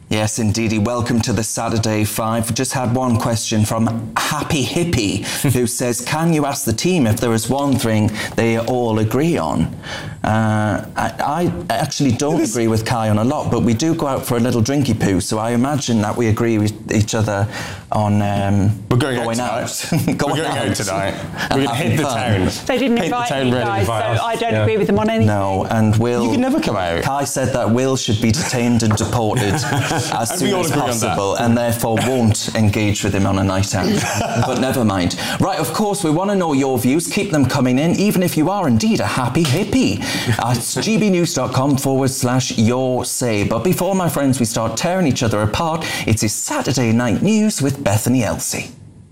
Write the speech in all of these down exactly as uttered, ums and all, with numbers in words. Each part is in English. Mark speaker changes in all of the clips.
Speaker 1: Yes, indeedy. Welcome to the Saturday Five. Just had one question from Happy Hippie, who says, can you ask the team if there is one thing they all agree on? Uh, I, I actually don't agree with Kai on a lot, but we do go out for a little drinky poo, so I imagine that we agree with each other on um,
Speaker 2: We're going,
Speaker 1: going
Speaker 2: out tonight.
Speaker 1: out. going
Speaker 2: We're going
Speaker 1: out.
Speaker 2: out tonight. We're going to hit the town.
Speaker 3: They didn't
Speaker 2: hit
Speaker 3: invite
Speaker 2: the town
Speaker 3: you
Speaker 2: really
Speaker 3: guys, so
Speaker 2: fast.
Speaker 3: I don't
Speaker 2: yeah.
Speaker 3: agree with them on anything.
Speaker 1: No, and Will...
Speaker 2: You can never come out.
Speaker 1: Kai said that Will should be detained and deported as
Speaker 2: And
Speaker 1: soon
Speaker 2: we all
Speaker 1: as
Speaker 2: agree on
Speaker 1: possible,
Speaker 2: that.
Speaker 1: and therefore won't engage with him on a night out. But never mind. Right, of course, we want to know your views. Keep them coming in, even if you are indeed a happy hippie. At gbnews.com forward slash your say. But before, my friends, we start tearing each other apart, it's his Saturday Night News with Bethany Elsey.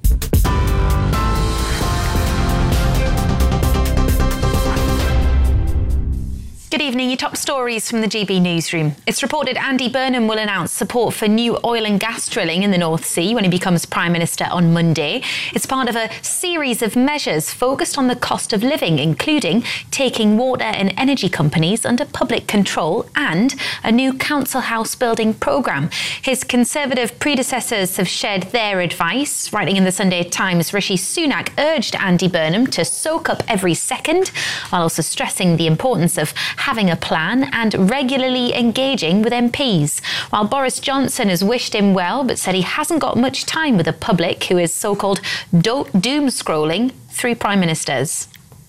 Speaker 4: Good evening. Your top stories from the G B newsroom. It's reported Andy Burnham will announce support for new oil and gas drilling in the North Sea when he becomes Prime Minister on Monday. It's part of a series of measures focused on the cost of living, including taking water and energy companies under public control and a new council house building programme. His Conservative predecessors have shared their advice. Writing in the Sunday Times, Rishi Sunak urged Andy Burnham to soak up every second, while also stressing the importance of having a plan and regularly engaging with M Ps. While Boris Johnson has wished him well, but said he hasn't got much time with the public who is so-called do- doom scrolling through prime ministers.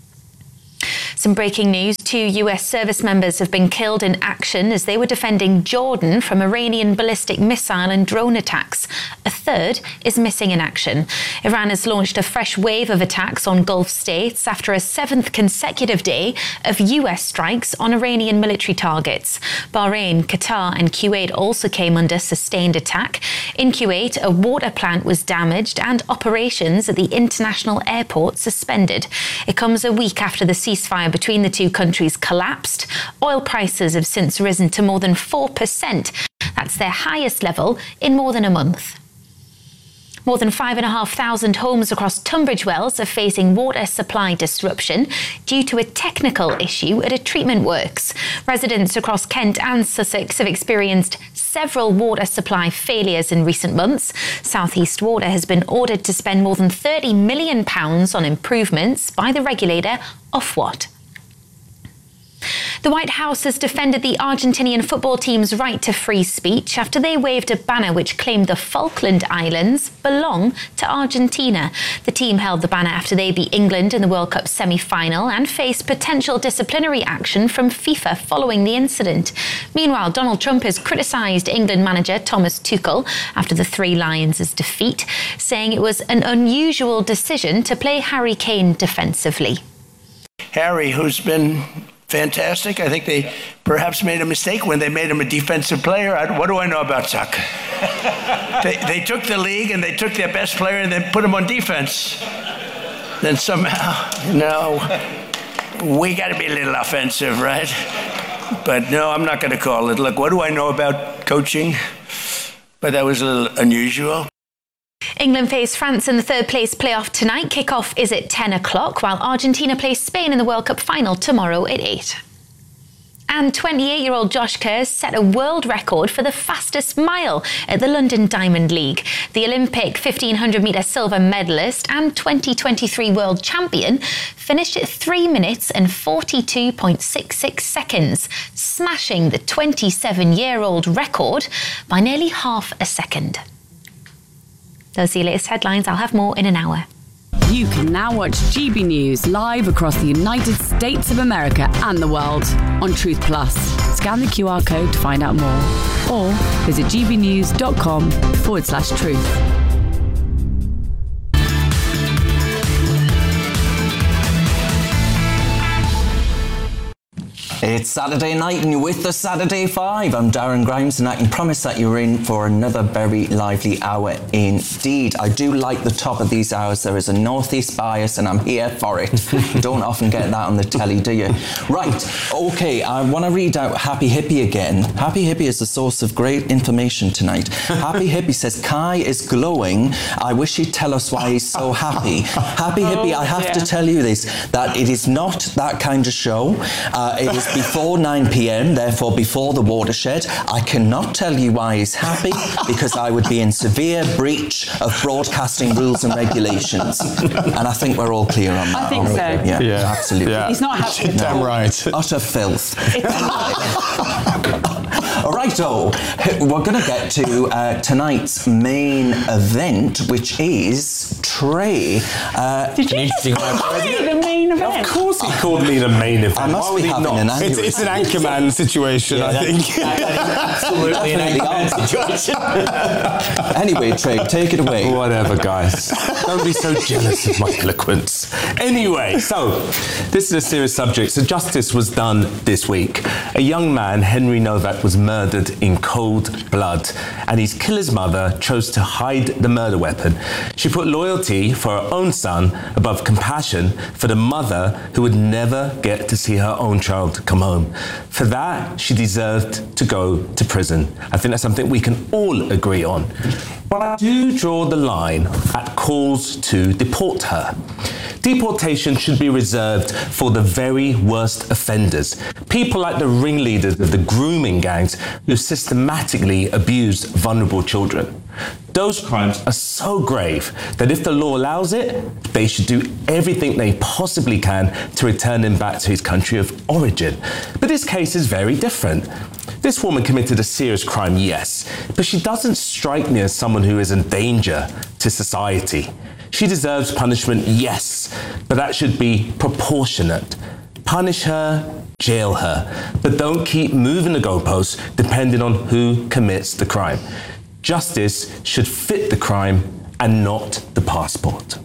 Speaker 4: Some breaking news. Two U S service members have been killed in action as they were defending Jordan from Iranian ballistic missile and drone attacks. A third is missing in action. Iran has launched a fresh wave of attacks on Gulf states after a seventh consecutive day of U S strikes on Iranian military targets. Bahrain, Qatar and Kuwait also came under sustained attack. In Kuwait, a water plant was damaged and operations at the international airport suspended. It comes a week after the ceasefire between the two countries collapsed. Oil prices have since risen to more than four percent. That's their highest level in more than a month. More than five and a half thousand homes across Tunbridge Wells are facing water supply disruption due to a technical issue at a treatment works. Residents across Kent and Sussex have experienced several water supply failures in recent months. South East Water has been ordered to spend more than thirty million pounds on improvements by the regulator Ofwat. The White House has defended the Argentinian football team's right to free speech after they waved a banner which claimed the Falkland Islands belong to Argentina. The team held the banner after they beat England in the World Cup semi-final and faced potential disciplinary action from FIFA following the incident. Meanwhile, Donald Trump has criticised England manager Thomas Tuchel after the Three Lions' defeat, saying it was an unusual decision to play Harry Kane defensively.
Speaker 5: Harry, who's been fantastic. I think they perhaps made a mistake when they made him a defensive player. I, what do I know about soccer? they, they took the league and they took their best player and then put him on defense. Then somehow, you know, we got to be a little offensive, right? But no, I'm not going to call it. Look, what do I know about coaching? But that was a little unusual.
Speaker 4: England face France in the third place playoff tonight. Kick-off is at ten o'clock, while Argentina plays Spain in the World Cup final tomorrow at eight. And twenty-eight-year-old Josh Kerr set a world record for the fastest mile at the London Diamond League. The Olympic fifteen hundred metre silver medalist and twenty twenty-three world champion finished at three minutes and forty-two point six six seconds, smashing the twenty-seven-year-old record by nearly half a second. Those are your latest headlines. I'll have more in an hour.
Speaker 6: You can now watch G B News live across the United States of America and the world on Truth Plus. Scan the Q R code to find out more or visit gbnews.com forward slash truth.
Speaker 1: It's Saturday night and you're with the Saturday Five. I'm Darren Grimes and I can promise that you're in for another very lively hour indeed. I do like the top of these hours. There is a northeast bias and I'm here for it. You don't often get that on the telly, do you? Right, okay, I want to read out Happy Hippie again. Happy Hippie is a source of great information tonight. Happy Hippie says, Kai is glowing. I wish he'd tell us why he's so happy. Happy Hippie, I have to tell you this, that it is not that kind of show. Uh, it is before nine p.m, therefore before the watershed. I cannot tell you why he's happy, because I would be in severe breach of broadcasting rules and regulations. And I think we're all clear on that.
Speaker 6: I think so.
Speaker 1: Yeah,
Speaker 2: Yeah.
Speaker 1: absolutely.
Speaker 2: Yeah.
Speaker 6: He's not happy with
Speaker 2: Damn
Speaker 6: that.
Speaker 2: right.
Speaker 1: Utter filth. All right, oh, we're going to get to uh, tonight's main event, which is Trey. Uh,
Speaker 6: Did you just call me the main event?
Speaker 2: Of course he called me the main event.
Speaker 1: I must
Speaker 2: Why would
Speaker 1: be
Speaker 2: he
Speaker 1: having
Speaker 2: not?
Speaker 1: an
Speaker 2: It's,
Speaker 1: aneurysm.
Speaker 2: it's an Anchorman situation,
Speaker 1: Yeah,
Speaker 2: I
Speaker 1: that-
Speaker 2: think.
Speaker 3: Absolutely an Anchorman situation.
Speaker 1: Anyway, Trey, take it away.
Speaker 2: Whatever, guys. Don't be so jealous of my eloquence. Anyway, so this is a serious subject. So justice was done this week. A young man, Henry Novak, was murdered in cold blood, and his killer's mother chose to hide the murder weapon. She put loyalty for her own son above compassion for the mother who would never get to see her own child come home. For that, she deserved to go to prison. I think that's something we can all agree on. But I do draw the line at calls to deport her. Deportation should be reserved for the very worst offenders. People like the ringleaders of the grooming gangs who systematically abuse vulnerable children. Those crimes are so grave that if the law allows it, they should do everything they possibly can to return him back to his country of origin. But this case is very different. This woman committed a serious crime, yes, but she doesn't strike me as someone who is a danger to society. She deserves punishment, yes, but that should be proportionate. Punish her, jail her, but don't keep moving the goalposts depending on who commits the crime. Justice should fit the crime and not the passport.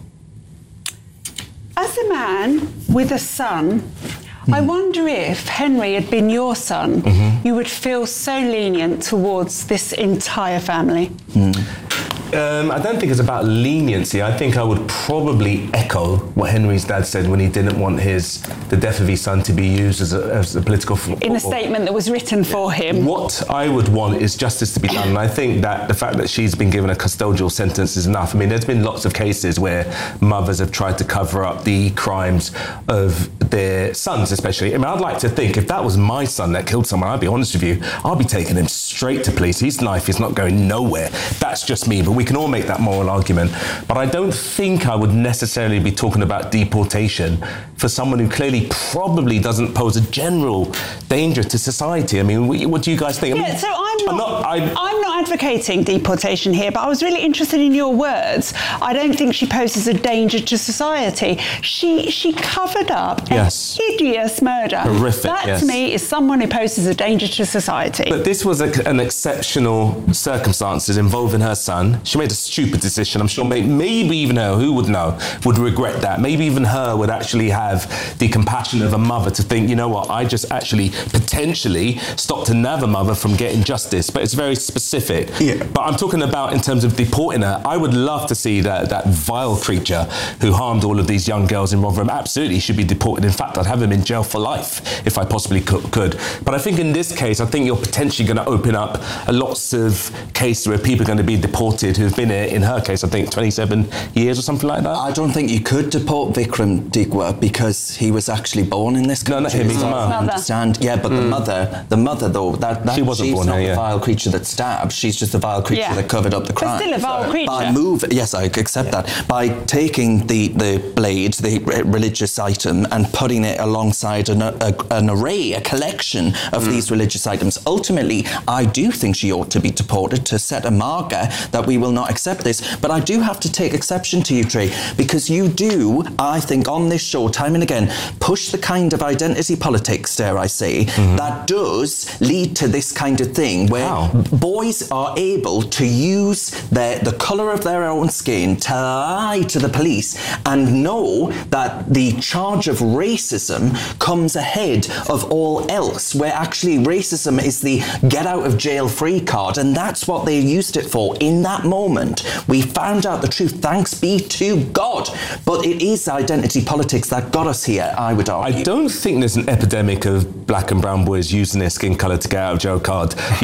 Speaker 7: As a man with a son, mm. I wonder if Henry had been your son, mm-hmm. you would feel so lenient towards this entire family.
Speaker 2: Mm. Um, I don't think it's about leniency. I think I would probably echo what Henry's dad said when he didn't want his the death of his son to be used as a, as a political... F-
Speaker 7: In a statement that was written for him.
Speaker 2: What I would want is justice to be done. And I think that the fact that she's been given a custodial sentence is enough. I mean, there's been lots of cases where mothers have tried to cover up the crimes of their sons, especially. I mean, I'd like to think if that was my son that killed someone, I'll be honest with you, I'll be taking him straight to police. His life is not going nowhere. That's just me, but we can all make that moral argument. But I don't think I would necessarily be talking about deportation for someone who clearly probably doesn't pose a general danger to society. I mean, what do you guys think? I
Speaker 7: Yeah,
Speaker 2: mean,
Speaker 7: so I'm not,
Speaker 2: I'm not, I,
Speaker 7: I'm not advocating deportation here, but I was really interested in your words. I don't think she poses a danger to society. She she covered up
Speaker 2: Yes.
Speaker 7: a hideous murder.
Speaker 2: Horrific,
Speaker 7: That
Speaker 2: yes.
Speaker 7: to me is someone who poses a danger to society.
Speaker 2: But this was a, an exceptional circumstances involving her son. She made a stupid decision. I'm sure may, maybe even her, who would know, would regret that. Maybe even her would actually have the compassion of a mother to think, you know what, I just actually potentially stopped another mother from getting justice. But it's very specific.
Speaker 1: Yeah.
Speaker 2: But I'm talking about in terms of deporting her. I would love to see that, that vile creature who harmed all of these young girls in Rotherham absolutely should be deported. In fact, I'd have him in jail for life if I possibly could. But I think in this case, I think you're potentially going to open up a lots of cases where people are going to be deported who've been here, in her case, I think twenty-seven years or something like that.
Speaker 1: I don't think you could deport Vikram Digwa because he was actually born in this country.
Speaker 2: No, not him, his
Speaker 1: So
Speaker 2: mum.
Speaker 1: I understand. Yeah, but the mother, the mother though, that, that
Speaker 2: She wasn't
Speaker 1: she's
Speaker 2: born
Speaker 1: not
Speaker 2: here,
Speaker 1: the
Speaker 2: yeah.
Speaker 1: vile creature that stabbed. She's just the vile creature
Speaker 7: Yeah.
Speaker 1: that covered up the
Speaker 7: But
Speaker 1: crime.
Speaker 7: still a vile creature.
Speaker 1: By move, yes, I accept that. By taking the, the blade, the re- religious item, and putting it alongside an, a, an array, a collection of
Speaker 2: Mm.
Speaker 1: these religious items, ultimately, I do think she ought to be deported to set a marker that we will not accept this. But I do have to take exception to you, Trey, because you do, I think, on this show, time and again, push the kind of identity politics, dare I say, mm-hmm. that does lead to this kind of thing where
Speaker 2: How?
Speaker 1: boys are able to use their, the colour of their own skin to lie to the police and know that the charge of racism comes ahead of all else, where actually racism is the get out of jail free card, and that's what they used it for. In that moment, we found out the truth, thanks be to God. But it is identity politics that got us here, I would argue.
Speaker 2: I don't think there's an epidemic of black and brown boys using their skin colour to get out of jail card, you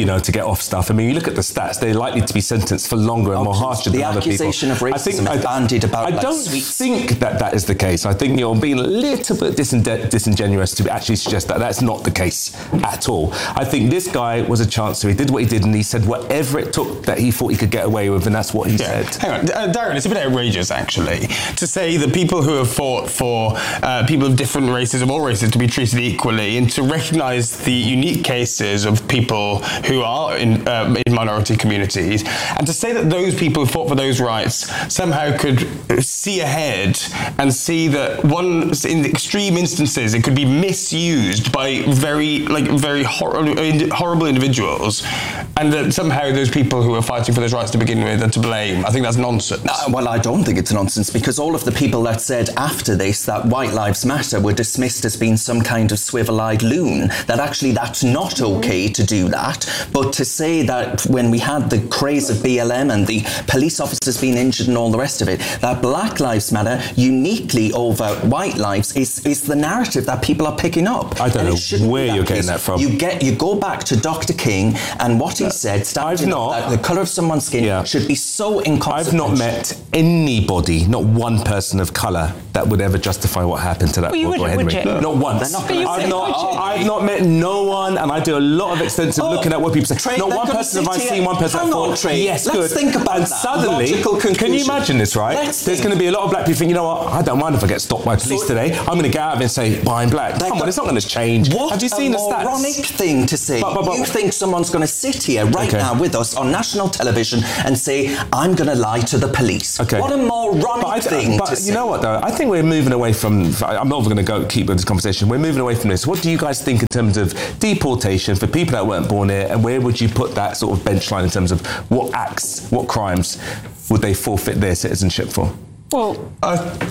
Speaker 2: you know, to get off stuff. I mean, you look at the stats; they're likely to be sentenced for longer and more harsher than other people.
Speaker 1: The accusation of racism
Speaker 2: I think,
Speaker 1: is
Speaker 2: I,
Speaker 1: bandied about.
Speaker 2: I
Speaker 1: like
Speaker 2: don't
Speaker 1: sweets.
Speaker 2: think that that is the case. I think you're being a little bit disingen- disingenuous to actually suggest that that's not the case at all. I think this guy was a chancer. He did what he did, and he said whatever it took that he thought he could get away with, and that's what he
Speaker 8: Yeah.
Speaker 2: said.
Speaker 8: Hang on, uh, Darren, it's a bit outrageous, actually, to say that people who have fought for uh, people of different races, of all races, to be treated equally, and to recognise the unique cases of people who are in, um, in minority communities, and to say that those people who fought for those rights somehow could see ahead and see that one, in extreme instances, it could be misused by very, like, very hor- horrible individuals, and that somehow those people who are fighting for those rights to begin with are to blame. I think that's nonsense.
Speaker 1: Uh, well, I don't think it's nonsense, because all of the people that said after this that white lives matter were dismissed as being some kind of swivel-eyed loon, that actually that's not okay to do that. But to say that when we had the craze of B L M and the police officers being injured and all the rest of it, that black lives matter uniquely over white lives is, is the narrative that people are picking up.
Speaker 2: I don't
Speaker 1: And it
Speaker 2: know
Speaker 1: shouldn't
Speaker 2: where
Speaker 1: be
Speaker 2: you're
Speaker 1: that
Speaker 2: getting
Speaker 1: case.
Speaker 2: that from.
Speaker 1: You get you go back to Doctor King and what he said,
Speaker 2: I've
Speaker 1: standing
Speaker 2: not-
Speaker 1: up, that the colour of someone's skin
Speaker 2: Yeah.
Speaker 1: should be so inconsequential.
Speaker 2: I've not met anybody, not one person of colour, that would ever justify what happened to that
Speaker 7: Well, you
Speaker 2: poor boy
Speaker 7: wouldn't,
Speaker 2: Henry.
Speaker 7: would you?
Speaker 2: Not once.
Speaker 1: They're not gonna
Speaker 2: I've
Speaker 1: say,
Speaker 2: not.
Speaker 1: would you?
Speaker 2: I've not met no one, and I do a lot of extensive
Speaker 1: Oh,
Speaker 2: looking at what people say.
Speaker 1: Trey,
Speaker 2: not
Speaker 1: they're
Speaker 2: one
Speaker 1: gonna
Speaker 2: person have I
Speaker 1: sit
Speaker 2: seen.
Speaker 1: here-
Speaker 2: One person
Speaker 1: hang
Speaker 2: I thought,
Speaker 1: on, Trey,
Speaker 2: yes,
Speaker 1: let's
Speaker 2: good.
Speaker 1: think about
Speaker 2: and
Speaker 1: that.
Speaker 2: suddenly,
Speaker 1: Logical
Speaker 2: can you
Speaker 1: conclusion.
Speaker 2: imagine this? Right?
Speaker 1: Let's
Speaker 2: There's
Speaker 1: think.
Speaker 2: going to be a lot of black people think, you know what? I don't mind if I get stopped by police
Speaker 1: So-
Speaker 2: today. I'm going to get out of it and say, "Well, I'm black."
Speaker 1: They're
Speaker 2: Come on,
Speaker 1: go-
Speaker 2: it's not going to change.
Speaker 1: What
Speaker 2: have you seen
Speaker 1: a
Speaker 2: the stats?
Speaker 1: moronic thing to say.
Speaker 2: But- but- but-
Speaker 1: you think someone's going to sit here right
Speaker 2: Okay.
Speaker 1: now with us on national television and say, I'm going to lie to the police.
Speaker 2: Okay.
Speaker 1: What a moronic
Speaker 2: But, I,
Speaker 1: thing
Speaker 2: but
Speaker 1: to
Speaker 2: you
Speaker 1: say.
Speaker 2: know what, though? I think we're moving away from... I'm not going to go keep with this conversation. We're moving away from this. What do you guys think in terms of deportation for people that weren't born here, and where would you put that sort of bench line in terms of what acts, what crimes would they forfeit their citizenship for?
Speaker 7: Well,
Speaker 8: I,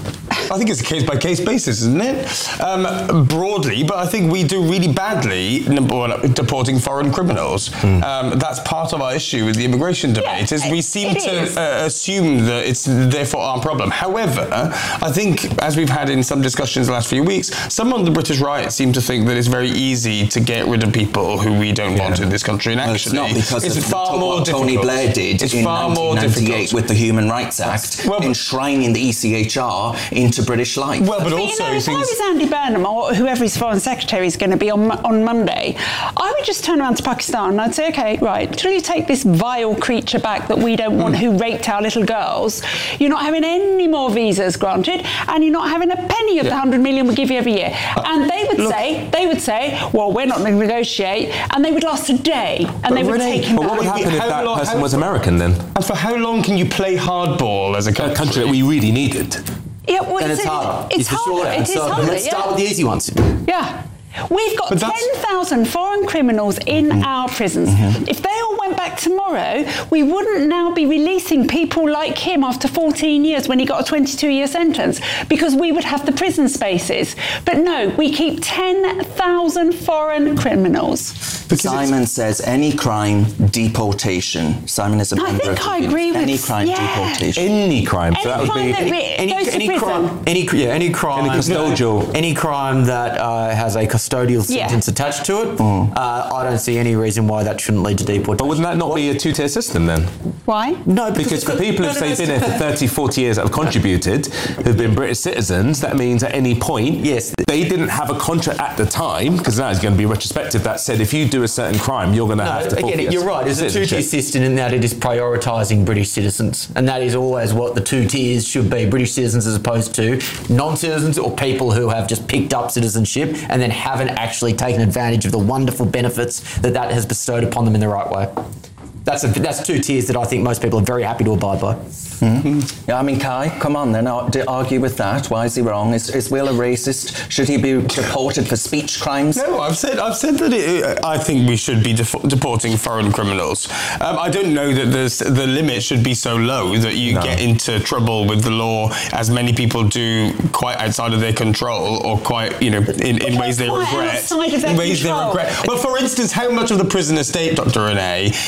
Speaker 8: I think it's a case-by-case basis, isn't it? Um, broadly, but I think we do really badly, number one, deporting foreign criminals.
Speaker 2: Mm.
Speaker 8: Um, that's part of our issue with the immigration debate,
Speaker 7: Yeah,
Speaker 8: is we seem
Speaker 7: it
Speaker 8: to
Speaker 7: is.
Speaker 8: uh, assume that it's therefore our problem. However, I think, as we've had in some discussions the last few weeks, some on the British right seem to think that it's very easy to get rid of people who we don't want in this country. And
Speaker 1: Well,
Speaker 8: actually,
Speaker 1: it's not because
Speaker 8: it's
Speaker 1: of
Speaker 8: far
Speaker 1: what
Speaker 8: more
Speaker 1: Tony
Speaker 8: difficult.
Speaker 1: Blair did
Speaker 8: It's
Speaker 1: in
Speaker 8: far more
Speaker 1: nineteen ninety-eight
Speaker 8: difficult.
Speaker 1: with the Human Rights Act,
Speaker 8: Well, but-
Speaker 1: enshrining the E C H R into British life.
Speaker 8: Well, but
Speaker 7: But
Speaker 8: also
Speaker 7: you know, if I
Speaker 8: things...
Speaker 7: was Andy Burnham or whoever his foreign secretary is going to be on on Monday, I would just turn around to Pakistan and I'd say, okay, right, till you take this vile creature back that we don't want, who raped our little girls, you're not having any more visas granted, and you're not having a penny of the hundred million we give you every year. And they would say, they would say, well, we're not going to negotiate, and they would last a day, and they would
Speaker 8: Renee,
Speaker 7: take him
Speaker 2: But what would
Speaker 7: back.
Speaker 2: happen if
Speaker 8: How
Speaker 2: that
Speaker 8: long-
Speaker 2: person
Speaker 8: how-
Speaker 2: was American then?
Speaker 8: And for how long can you play hardball as a
Speaker 2: A
Speaker 8: country?
Speaker 2: country that we really needed.
Speaker 7: Yeah, well,
Speaker 3: Then it's
Speaker 7: a-
Speaker 3: harder.
Speaker 7: It's
Speaker 3: the short
Speaker 7: harder. It is
Speaker 3: answer.
Speaker 7: harder.
Speaker 3: Let's
Speaker 7: yeah.
Speaker 3: start with the easy ones.
Speaker 7: Yeah. We've got
Speaker 8: But that's-
Speaker 7: ten thousand foreign criminals in
Speaker 2: Mm-hmm.
Speaker 7: our prisons. If they all went back tomorrow, we wouldn't now be releasing people like him after fourteen years when he got a twenty-two year sentence, because we would have the prison spaces. But no, we keep ten thousand foreign criminals.
Speaker 1: Simon says any crime, deportation. Simon is a
Speaker 7: I
Speaker 1: member
Speaker 7: think
Speaker 1: of
Speaker 7: I
Speaker 1: the
Speaker 7: agree with-
Speaker 1: Any crime,
Speaker 7: yeah.
Speaker 1: deportation.
Speaker 2: Any crime. So
Speaker 7: Any
Speaker 2: that would
Speaker 7: crime
Speaker 2: be...
Speaker 7: that re-
Speaker 3: Any,
Speaker 7: goes to
Speaker 3: any
Speaker 7: prison.
Speaker 3: crime, any yeah, any crime,
Speaker 2: Any custodial.
Speaker 3: any crime that uh, has a custodial
Speaker 7: Yeah.
Speaker 3: sentence attached to it. Uh, I don't see any reason why that shouldn't lead to deportation.
Speaker 2: But wouldn't that not be a two-tier system then?
Speaker 7: Why?
Speaker 3: No,
Speaker 2: Because for
Speaker 3: it's-
Speaker 2: people
Speaker 3: no,
Speaker 2: who've
Speaker 3: no,
Speaker 2: say,
Speaker 3: no,
Speaker 2: been here for thirty, forty years that have contributed, who've been British citizens, that means at any point,
Speaker 3: Yes.
Speaker 2: they didn't have a contract at the time, because now it's going to be retrospective, that said if you do a certain crime, you're going to
Speaker 3: No,
Speaker 2: have to
Speaker 3: again,
Speaker 2: forfeit
Speaker 3: you're right. It's a two-tier
Speaker 2: citizenship.
Speaker 3: system in that it is prioritising British citizens, and that is always what the two tiers should be: British citizens as opposed to non-citizens or people who have just picked up citizenship and then haven't actually taken advantage of the wonderful benefits that that has bestowed upon them in the right way. That's a, that's two tiers that I think most people are very happy to abide by.
Speaker 1: Mm-hmm. Yeah, I mean, Kai, come on then, ar- to argue with that. Why is he wrong? Is, is Will a racist? Should he be deported for speech crimes?
Speaker 8: No, I've said I've said that it, I think we should be def- deporting foreign criminals. Um, I don't know that there's, the limit should be so low that you
Speaker 2: No.
Speaker 8: get into trouble with the law, as many people do, quite outside of their control, or quite you know in, in ways they
Speaker 7: quite
Speaker 8: regret.
Speaker 7: outside of their
Speaker 8: in ways
Speaker 7: control.
Speaker 8: they regret. Well, for instance, how much of the prison estate, Doctor Renee, is black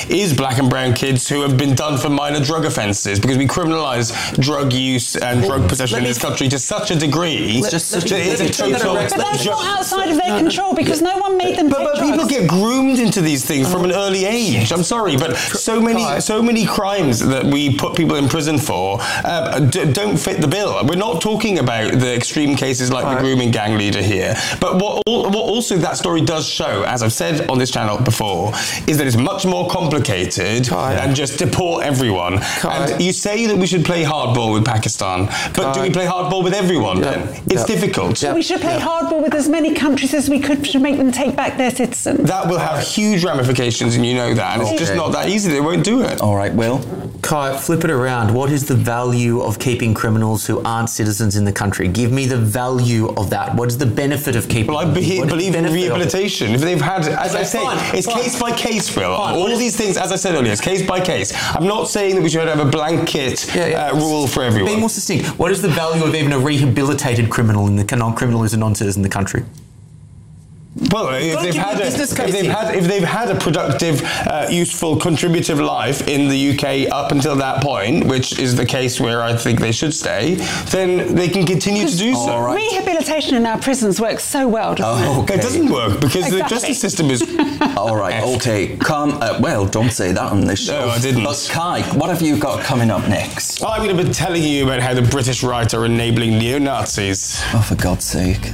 Speaker 8: black and brown kids who have been done for minor drug offences, because we criminalise drug use and well, drug possession in this country to such a degree.
Speaker 1: Let, just such
Speaker 8: that
Speaker 1: a,
Speaker 8: it's a total,
Speaker 7: but that's not outside of their control, because no one made them
Speaker 8: But,
Speaker 7: take
Speaker 8: but
Speaker 7: drugs.
Speaker 8: people get groomed into these things from an early age. I'm sorry, but so many, so many crimes that we put people in prison for uh, d- don't fit the bill. We're not talking about the extreme cases like the grooming gang leader here. But what, what also that story does show, as I've said on this channel before, is that it's much more complicated than just deport everyone.
Speaker 9: Kai.
Speaker 8: And you say that we should play hardball with Pakistan, but
Speaker 9: Kai.
Speaker 8: do we play hardball with everyone
Speaker 9: Yeah.
Speaker 8: then? It's
Speaker 9: Yeah.
Speaker 8: difficult.
Speaker 7: We should play hardball with as many countries as we could to make them take back their citizens.
Speaker 8: That will have huge ramifications, and you know that, and it's just not that easy. They won't do it.
Speaker 1: All right, Will.
Speaker 3: Kai, flip it around. What is the value of keeping criminals who aren't citizens in the country? Give me the value of that. What is the benefit of keeping
Speaker 8: Well, I
Speaker 3: them?
Speaker 8: be-
Speaker 3: What is the
Speaker 8: believe in
Speaker 3: benefit of it?
Speaker 8: rehabilitation. If they've had, as
Speaker 3: Okay,
Speaker 8: I say,
Speaker 3: fine,
Speaker 8: it's
Speaker 3: fine.
Speaker 8: case by case, Will.
Speaker 3: Fine.
Speaker 8: All
Speaker 3: What is-
Speaker 8: these things, as I said earlier, it's case by case. I'm not saying that we should have a blanket
Speaker 3: Yeah, yeah.
Speaker 8: Uh, rule for everyone.
Speaker 3: Being more succinct, what is the value of even a rehabilitated criminal in the non-criminal who's a non-citizen in the country?
Speaker 8: Well, if
Speaker 3: gotta
Speaker 8: they've,
Speaker 3: give
Speaker 8: had
Speaker 3: me a
Speaker 8: a,
Speaker 3: business
Speaker 8: if
Speaker 3: case
Speaker 8: they've
Speaker 3: here.
Speaker 8: had if they've had a productive, uh, useful, contributive life in the U K up until that point, which is the case where I think they should stay, then they can continue to do so.
Speaker 1: All right.
Speaker 7: Rehabilitation in our prisons works so well, doesn't
Speaker 1: Oh,
Speaker 7: it?
Speaker 1: okay.
Speaker 8: It doesn't work because the
Speaker 7: Exactly.
Speaker 8: justice system is.
Speaker 1: All right, okay. Calm. Uh, well, don't say that on this show.
Speaker 8: No, I didn't.
Speaker 1: But Kai, what have you got coming up next?
Speaker 8: I'm going to be telling you about how the British right are enabling neo-Nazis.
Speaker 1: Oh, for God's sake.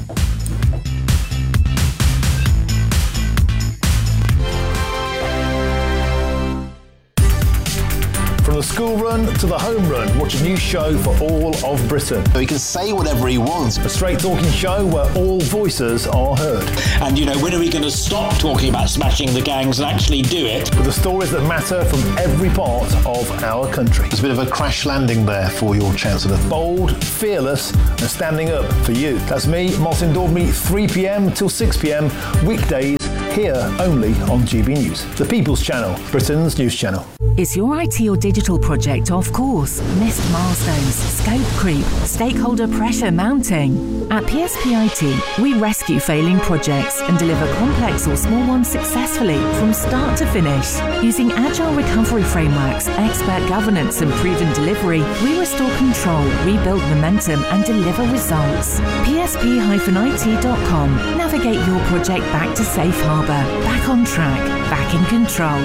Speaker 10: From the school run to the home run, watch a new show for all of Britain.
Speaker 11: He can say whatever he wants.
Speaker 10: A straight talking show where all voices are heard.
Speaker 12: And, you know, when are we going to stop talking about smashing the gangs and actually do it?
Speaker 10: With the stories that matter from every part of our country.
Speaker 11: There's a bit of a crash landing there for your Chancellor.
Speaker 10: Bold, fearless, and standing up for you. That's me, Martin Daubney, three p.m. till six p.m. weekdays, here only on G B News. The People's Channel, Britain's news channel.
Speaker 13: Is your I T or digital project off course? Missed milestones, scope creep, stakeholder pressure mounting? At P S P I T, we rescue failing projects and deliver complex or small ones successfully from start to finish. Using agile recovery frameworks, expert governance and proven delivery, we restore control, rebuild momentum and deliver results. P S P I T dot com. Navigate your project back to safe harbour, back on track, back in control.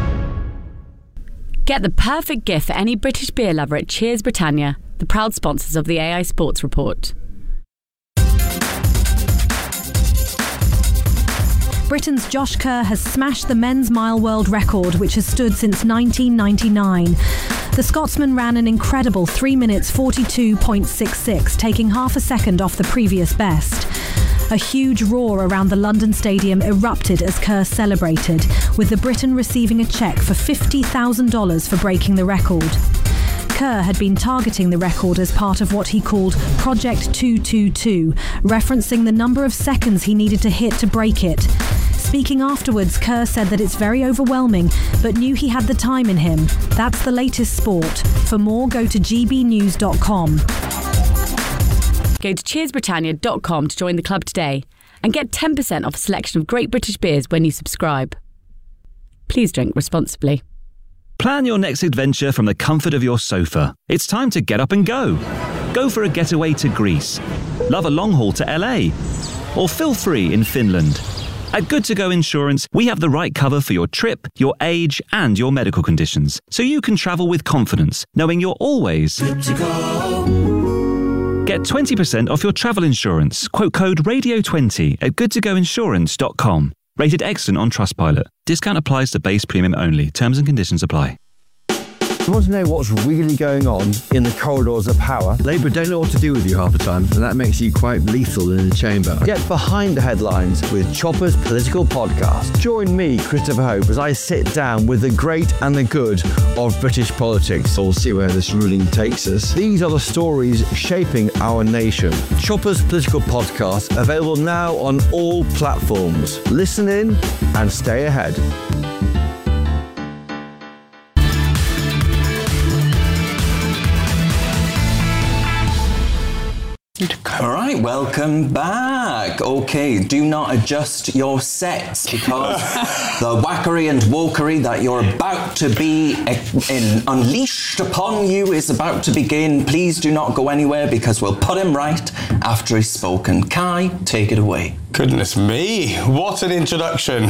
Speaker 6: Get the perfect gift for any British beer lover at Cheers Britannia, the proud sponsors of the A I Sports Report.
Speaker 14: Britain's Josh Kerr has smashed the men's mile world record, which has stood since nineteen ninety-nine. The Scotsman ran an incredible three minutes forty-two point six six, taking half a second off the previous best. A huge roar around the London Stadium erupted as Kerr celebrated, with the Briton receiving a cheque for fifty thousand dollars for breaking the record. Kerr had been targeting the record as part of what he called Project two two two, referencing the number of seconds he needed to hit to break it. Speaking afterwards, Kerr said that it's very overwhelming, but knew he had the time in him. That's the latest sport. For more, go to g b news dot com.
Speaker 6: Go to cheers britannia dot com to join the club today and get ten percent off a selection of great British beers when you subscribe. Please drink responsibly.
Speaker 15: Plan your next adventure from the comfort of your sofa. It's time to get up and go. Go for a getaway to Greece. Love a long haul to L A. Or feel free in Finland. At Good To Go Insurance, we have the right cover for your trip, your age, and your medical conditions, so you can travel with confidence, knowing you're always good to go. Get twenty percent off your travel insurance. Quote code radio twenty at good to go insurance dot com. Rated excellent on Trustpilot. Discount applies to base premium only. Terms and conditions apply.
Speaker 16: You want to know what's really going on in the corridors of power? Labour don't know what to do with you half the time, and that makes you quite lethal in the chamber. Get behind the headlines with Chopper's Political Podcast. Join me, Christopher Hope, as I sit down with the great and the good of British politics. We'll see where this ruling takes us. These are the stories shaping our nation. Chopper's Political Podcast, available now on all platforms. Listen in and stay ahead.
Speaker 1: All right, welcome back. Okay, do not adjust your sets because the whackery and wokery that you're about to be in, unleashed upon you is about to begin. Please do not go anywhere because we'll put him right after he's spoken. Kai, take it away.
Speaker 8: Goodness me, what an introduction.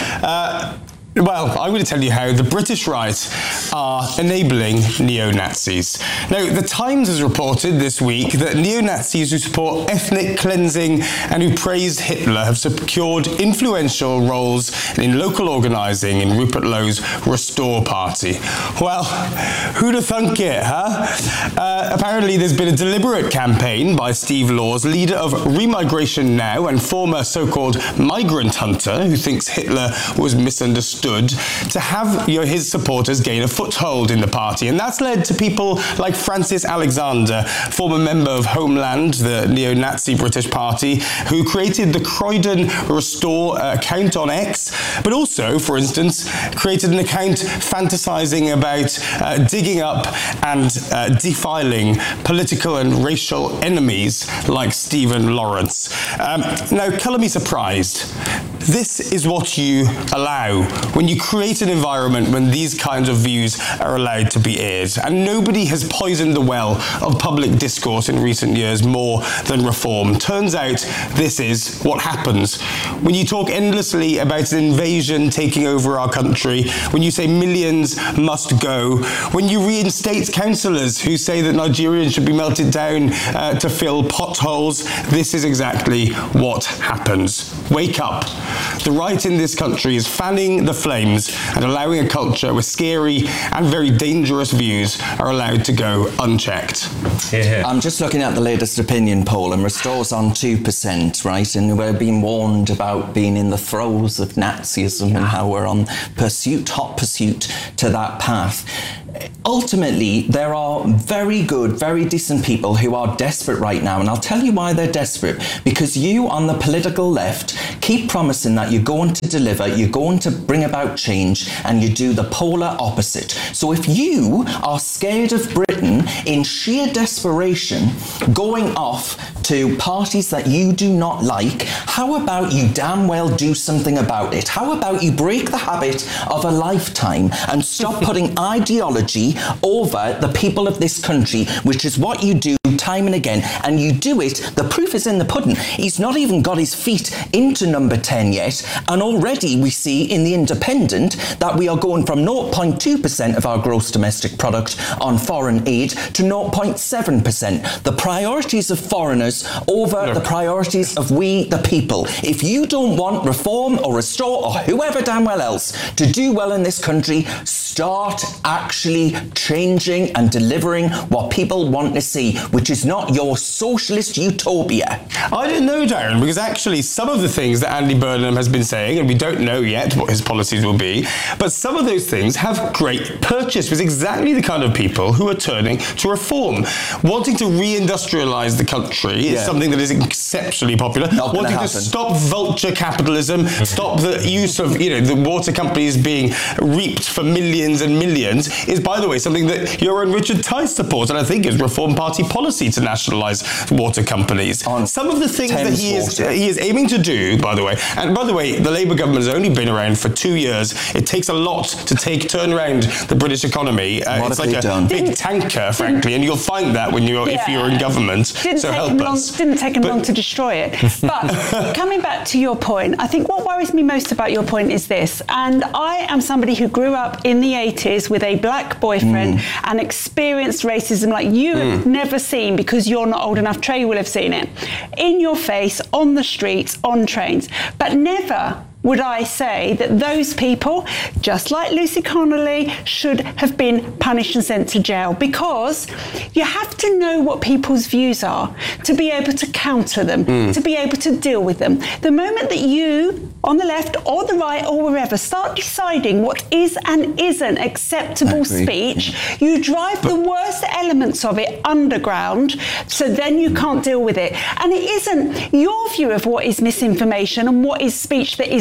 Speaker 8: Uh, Well, I'm going to tell you how the British right are enabling neo-Nazis. Now, The Times has reported this week that neo-Nazis who support ethnic cleansing and who praise Hitler have secured influential roles in local organising in Rupert Lowe's Restore Party. Well, who'd have thunk it, huh? Uh, apparently, there's been a deliberate campaign by Steve Laws, leader of Remigration Now and former so-called migrant hunter who thinks Hitler was misunderstood, to have you know, his supporters gain a foothold in the party. And that's led to people like Francis Alexander, former member of Homeland, the neo-Nazi British party, who created the Croydon Restore uh, account on X, but also, for instance, created an account fantasizing about uh, digging up and uh, defiling political and racial enemies like Stephen Lawrence. Um, now, colour me surprised. This is what you allow when you create an environment when these kinds of views are allowed to be aired. And nobody has poisoned the well of public discourse in recent years more than Reform. Turns out this is what happens. When you talk endlessly about an invasion taking over our country, when you say millions must go, when you reinstate councillors who say that Nigerians should be melted down uh, to fill potholes, this is exactly what happens. Wake up. The right in this country is fanning the flames and allowing a culture where scary and very dangerous views are allowed to go unchecked.
Speaker 1: Yeah. I'm just looking at the latest opinion poll, and Restore's on two percent, right? And we're being warned about being in the throes of Nazism and how we're on pursuit, hot pursuit to that path. Ultimately, there are very good, very decent people who are desperate right now, and I'll tell you why they're desperate. Because you, on the political left, keep promising that you're going to deliver, you're going to bring about change, and you do the polar opposite. So if you are scared of Britain in sheer desperation going off to parties that you do not like, how about you damn well do something about it? How about you break the habit of a lifetime and stop putting ideology over the people of this country, which is what you do time and again, and you do it, the proof is in the pudding. He's not even got his feet into number ten yet, and already we see in The Independent that we are going from zero point two percent of our gross domestic product on foreign aid to zero point seven percent. The priorities of foreigners over Look. the priorities of we, the people. If you don't want Reform or Restore or whoever damn well else to do well in this country, start actually changing and delivering what people want to see, which is not your socialist utopia.
Speaker 8: I don't know, Darren, because actually some of the things that Andy Burnham has been saying, and we don't know yet what his policies will be, but some of those things have great purchase with exactly the kind of people who are turning to Reform. Wanting to reindustrialise the country is yeah. something that is exceptionally popular.
Speaker 1: Not
Speaker 8: Wanting
Speaker 1: happen.
Speaker 8: to stop vulture capitalism, stop the use of, you know, the water companies being reaped for millions and millions is, by the way, something that your own Richard Tice supports, and I think is Reform Party policy to nationalise water companies. On Some of the things Thames that he is, uh, he is aiming to do, by the way, and by the way, the Labour government has only been around for two years. It takes a lot to take turn around the British economy. Uh,
Speaker 1: what
Speaker 8: it's
Speaker 1: have
Speaker 8: like
Speaker 1: they
Speaker 8: a
Speaker 1: done?
Speaker 8: big
Speaker 7: Didn't,
Speaker 8: tanker, frankly, and you'll find that when you're
Speaker 7: yeah.
Speaker 8: if you're in government.
Speaker 7: Didn't
Speaker 8: so
Speaker 7: take
Speaker 8: help
Speaker 7: him long,
Speaker 8: us.
Speaker 7: Didn't take him
Speaker 8: but,
Speaker 7: long to destroy it. But coming back to your point, I think what worries me most about your point is this, and I am somebody who grew up in the eighties with a black boyfriend mm. and experienced racism like you mm. have never seen, because you're not old enough. Trey will have seen it in your face, on the streets, on trains, but never would I say that those people, just like Lucy Connolly, should have been punished and sent to jail, because you have to know what people's views are to be able to counter them, mm. to be able to deal with them. The moment that you, on the left or the right or wherever, start deciding what is and isn't acceptable speech, you drive but, the worst elements of it underground, so then you can't deal with it. And it isn't your view of what is misinformation and what is speech that is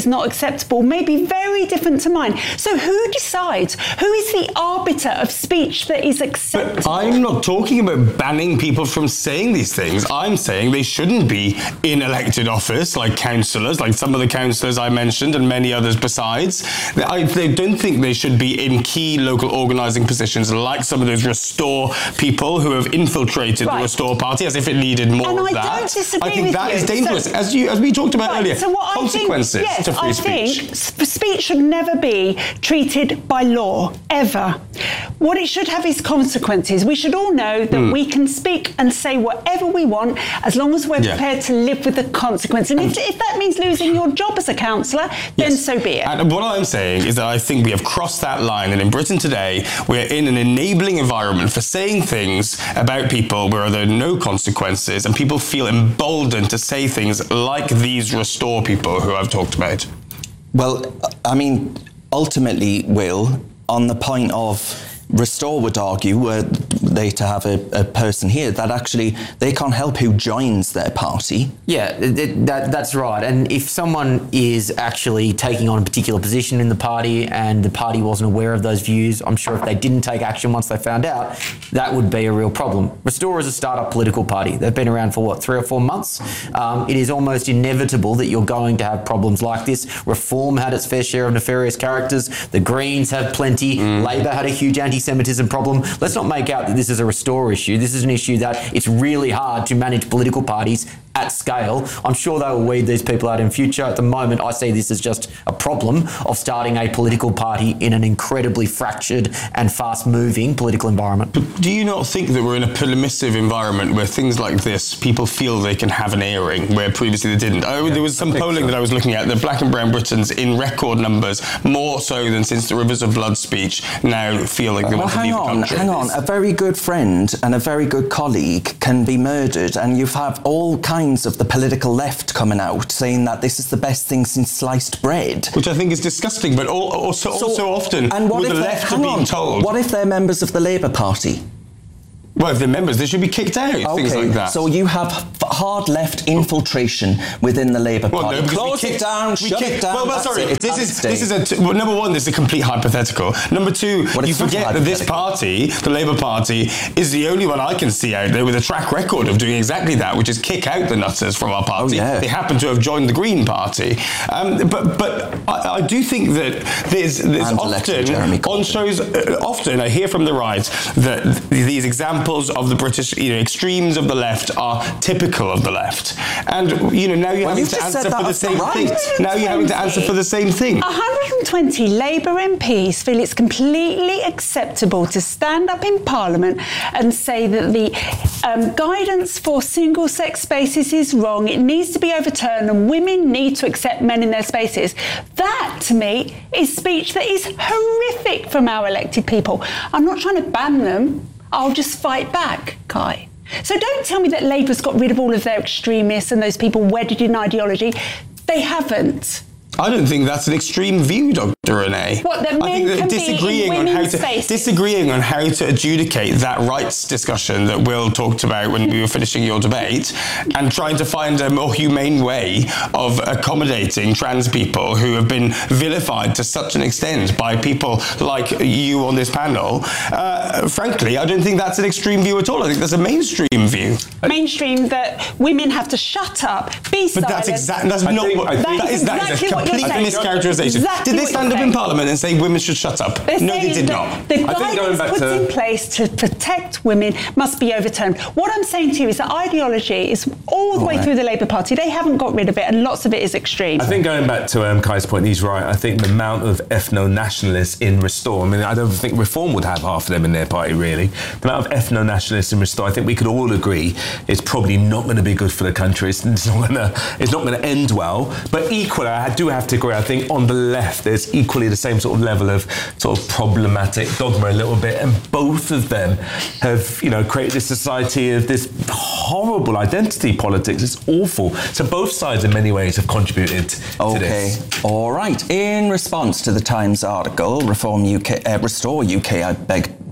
Speaker 7: is not acceptable may be very different to mine. So who decides? Who is the arbiter of speech that is acceptable?
Speaker 8: But I'm not talking about banning people from saying these things. I'm saying they shouldn't be in elected office like councillors, like some of the councillors I mentioned and many others besides. I, I don't think they should be in key local organising positions like some of those Restore people who have infiltrated right. the Restore Party as if it needed more
Speaker 7: and
Speaker 8: of
Speaker 7: I
Speaker 8: that.
Speaker 7: Don't disagree
Speaker 8: I think
Speaker 7: with
Speaker 8: that
Speaker 7: you.
Speaker 8: is dangerous,
Speaker 7: so,
Speaker 8: as you as we talked about
Speaker 7: right,
Speaker 8: earlier.
Speaker 7: So what
Speaker 8: consequences
Speaker 7: I think, yes,
Speaker 8: to free
Speaker 7: I
Speaker 8: speech.
Speaker 7: think speech should never be treated by law, ever. What it should have is consequences. We should all know that mm. we can speak and say whatever we want as long as we're yeah. prepared to live with the consequence. And if, if that means losing your job as a councillor, then
Speaker 8: yes.
Speaker 7: so be it.
Speaker 8: And what I'm saying is that I think we have crossed that line, and in Britain today, we're in an enabling environment for saying things about people where there are no consequences, and people feel emboldened to say things like these Restore people who I've talked about.
Speaker 1: Well, I mean, ultimately, Will, on the point of Restore would argue, were they to have a, a person here, that actually they can't help who joins their party.
Speaker 3: Yeah, it, that, that's right. And if someone is actually taking on a particular position in the party and the party wasn't aware of those views, I'm sure if they didn't take action once they found out, that would be a real problem. Restore is a start-up political party. They've been around for, what, three or four months? Um, it is almost inevitable that you're going to have problems like this. Reform had its fair share of nefarious characters. The Greens have plenty. Mm. Labor had a huge anti anti-Semitism problem. Let's not make out that this is a Restore issue. This is an issue that it's really hard to manage political parties at scale. I'm sure they will weed these people out in future. At the moment, I see this as just a problem of starting a political party in an incredibly fractured and fast-moving political environment.
Speaker 8: But do you not think that we're in a permissive environment where things like this, people feel they can have an airing, where previously they didn't? Oh, yeah, there was some polling so. that I was looking at, that Black and Brown Britons in record numbers, more so than since the Rivers of Blood speech, now feel like they
Speaker 1: well,
Speaker 8: want to leave
Speaker 1: on,
Speaker 8: the country.
Speaker 1: Hang on, a very good friend and a very good colleague can be murdered, and you have all kinds of the political left coming out saying that this is the best thing since sliced bread.
Speaker 8: Which I think is disgusting, but also,
Speaker 1: so,
Speaker 8: also often
Speaker 1: and what
Speaker 8: with
Speaker 1: if
Speaker 8: the left are being
Speaker 1: on,
Speaker 8: told...
Speaker 1: What if they're members of the Labour Party?
Speaker 8: Well, if they're members, they should be kicked out,
Speaker 1: okay,
Speaker 8: things like that.
Speaker 1: So you have hard left infiltration within the Labour
Speaker 8: well,
Speaker 1: Party.
Speaker 8: No,
Speaker 1: Close
Speaker 8: kicked,
Speaker 1: it down, shut
Speaker 8: kicked,
Speaker 1: it down.
Speaker 8: Well, well sorry,
Speaker 1: it.
Speaker 8: this is, this is a... T- well, number one, this is a complete hypothetical. Number two, what you forget that this party, the Labour Party, is the only one I can see out there with a track record of doing exactly that, which is kick out the nutters from our party.
Speaker 1: Oh, yeah.
Speaker 8: They happen to have joined the Green Party. Um, but but I, I do think that there's, there's often, on shows, uh, often I hear from the right that these examples of the British you know, extremes of the left are typical of the left. And, you know, now you're
Speaker 1: well,
Speaker 8: having to answer for the same
Speaker 7: right.
Speaker 8: thing. Now you're having to answer for the same thing.
Speaker 7: one hundred twenty Labour M Ps feel it's completely acceptable to stand up in Parliament and say that the um, guidance for single-sex spaces is wrong, it needs to be overturned, and women need to accept men in their spaces. That, to me, is speech that is horrific from our elected people. I'm not trying to ban them. I'll just fight back, Kai. So don't tell me that Labour's got rid of all of their extremists and those people wedded in ideology. They haven't.
Speaker 8: I don't think that's an extreme view, Doctor Renee.
Speaker 7: What, that men
Speaker 8: I think that
Speaker 7: can
Speaker 8: disagreeing
Speaker 7: be in
Speaker 8: on how to
Speaker 7: spaces?
Speaker 8: disagreeing on how to adjudicate that rights discussion that Will talked about when we were finishing your debate, and trying to find a more humane way of accommodating trans people who have been vilified to such an extent by people like you on this panel. Uh, frankly, I don't think that's an extreme view at all. I think that's a mainstream view.
Speaker 7: Mainstream that women have to shut up, be
Speaker 8: but
Speaker 7: silent.
Speaker 8: But that's exactly that's not
Speaker 7: think,
Speaker 8: what
Speaker 7: that,
Speaker 8: that is. That is a complete mischaracterization.
Speaker 7: Exactly
Speaker 8: Did they stand up in Parliament and say women should shut up?
Speaker 7: They're
Speaker 8: no, they did not.
Speaker 7: The
Speaker 8: I think going
Speaker 7: guidance
Speaker 8: back
Speaker 7: put
Speaker 8: to
Speaker 7: in place to protect women must be overturned. What I'm saying to you is that ideology is all the all way right. through the Labour Party. They haven't got rid of it, and lots of it is extreme.
Speaker 2: I think going back to um, Kai's point, he's right. I think the amount of ethno-nationalists in Restore, I mean, I don't think Reform would have half of them in their party, really. The amount of ethno-nationalists in Restore, I think we could all agree, is probably not going to be good for the country. It's not going to, it's not going to end well. But equally, I do have to agree, I think on the left, there's equally the same sort of level of sort of problematic dogma a little bit, and both of them have, you know, created this society of this horrible identity politics. It's awful. So both sides in many ways have contributed
Speaker 1: okay.
Speaker 2: to this.
Speaker 1: All right. In response to the Times article, Reform U K, uh, Restore U K, I beg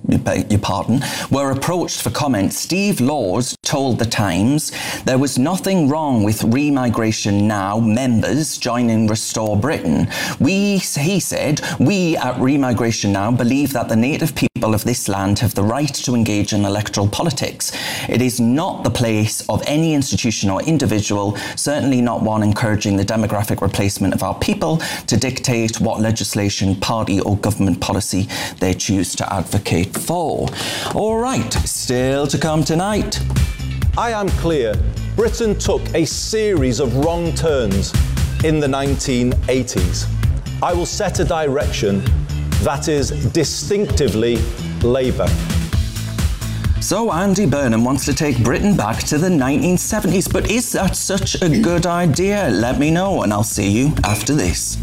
Speaker 1: you beg your pardon, were approached for comment, Steve Laws told The Times there was nothing wrong with Remigration Now members joining Restore Britain. We, he said, we at Remigration Now believe that the native people of this land have the right to engage in electoral politics. It is not the place of any institution or individual, certainly not one encouraging the demographic replacement of our people, to dictate what legislation, party or government policy they choose to advocate for. All right, still to come tonight.
Speaker 9: I am clear, Britain took a series of wrong turns in the nineteen eighties. I will set a direction that is distinctively Labour.
Speaker 1: So Andy Burnham wants to take Britain back to the nineteen seventies, but is that such a good idea? Let me know and I'll see you after this.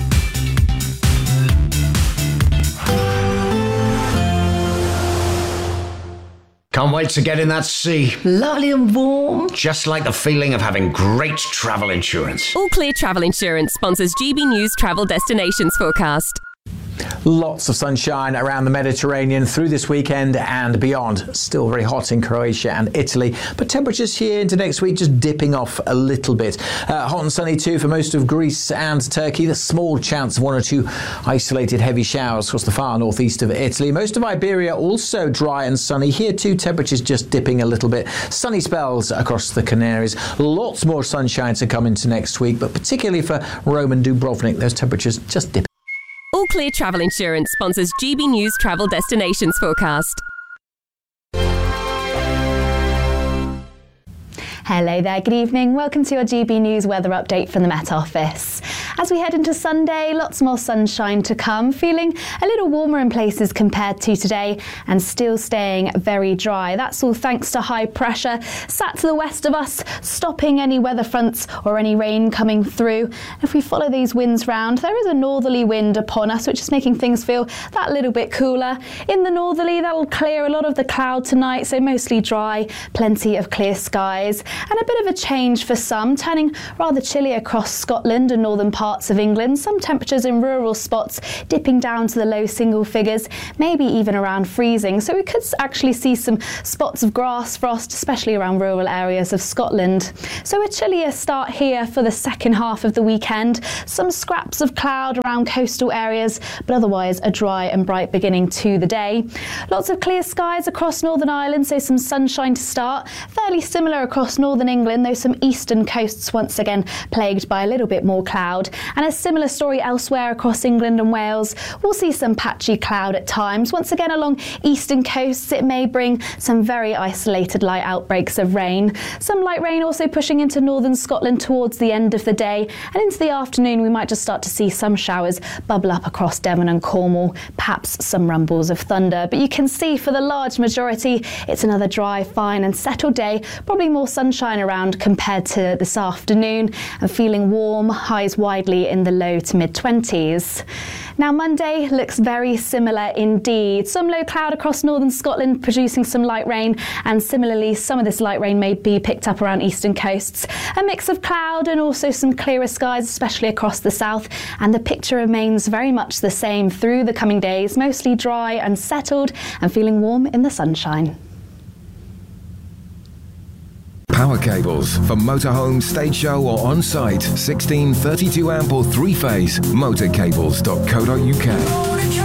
Speaker 17: Can't wait to get in that sea.
Speaker 18: Lovely and warm.
Speaker 17: Just like the feeling of having great travel insurance.
Speaker 19: All Clear Travel Insurance sponsors G B News Travel Destinations Forecast.
Speaker 20: Lots of sunshine around the Mediterranean through this weekend and beyond. Still very hot in Croatia and Italy, but temperatures here into next week just dipping off a little bit. Uh, hot and sunny too for most of Greece and Turkey. There's small chance of one or two isolated heavy showers across the far northeast of Italy. Most of Iberia also dry and sunny. Here too, temperatures just dipping a little bit. Sunny spells across the Canaries. Lots more sunshine to come into next week, but particularly for Rome and Dubrovnik, those temperatures just dipping.
Speaker 19: All Clear Travel Insurance sponsors G B News Travel Destinations Forecast.
Speaker 21: Hello there, good evening. Welcome to your G B News weather update from the Met Office. As we head into Sunday, lots more sunshine to come, feeling a little warmer in places compared to today and still staying very dry. That's all thanks to high pressure sat to the west of us, stopping any weather fronts or any rain coming through. If we follow these winds round, there is a northerly wind upon us, which is making things feel that little bit cooler. In the northerly, that'll clear a lot of the cloud tonight, so mostly dry, plenty of clear skies. And a bit of a change for some, turning rather chilly across Scotland and northern parts of England. Some temperatures in rural spots dipping down to the low single figures, maybe even around freezing. So we could actually see some spots of grass frost, especially around rural areas of Scotland. So a chillier start here for the second half of the weekend. Some scraps of cloud around coastal areas, but otherwise a dry and bright beginning to the day. Lots of clear skies across Northern Ireland, so some sunshine to start. Fairly similar across northern England, though some eastern coasts once again plagued by a little bit more cloud. And a similar story elsewhere across England and Wales. We'll see some patchy cloud at times. Once again along eastern coasts, it may bring some very isolated light outbreaks of rain. Some light rain also pushing into northern Scotland towards the end of the day, and into the afternoon we might just start to see some showers bubble up across Devon and Cornwall, perhaps some rumbles of thunder. But you can see for the large majority it's another dry, fine and settled day, probably more sunshine around compared to this afternoon, and feeling warm, highs widely in the low to mid twenties. Now Monday looks very similar indeed. Some low cloud across northern Scotland producing some light rain, and similarly some of this light rain may be picked up around eastern coasts. A mix of cloud and also some clearer skies, especially across the south, and the picture remains very much the same through the coming days, mostly dry and settled and feeling warm in the sunshine.
Speaker 22: Power cables for motorhome, stage show or on-site. sixteen thirty-two amp or three-phase. motorcables dot co dot uk.